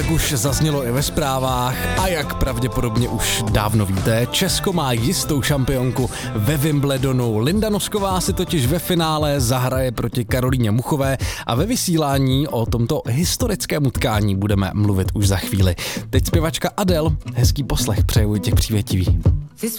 Jak už zaznělo i ve zprávách a jak pravděpodobně už dávno víte, Česko má jistou šampionku ve Wimbledonu. Linda Nosková si totiž ve finále zahraje proti Karolíně Muchové a ve vysílání o tomto historickém utkání budeme mluvit už za chvíli. Teď zpěvačka Adele, hezký poslech přeju těch přívětivý.